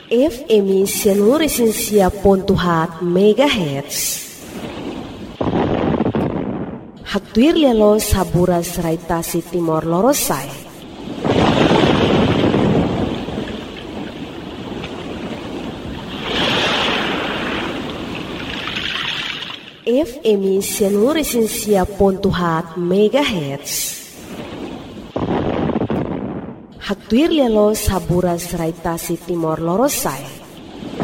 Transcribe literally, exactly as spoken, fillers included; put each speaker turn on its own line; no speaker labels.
F M Sianuresensia pontuhat megahertz. Haktuir lelo saburas raitasi Timor Lorosai. F M Sianuresensia pontuhat megahertz. Haktuir lelo saburas raitasi Timor Lorosai.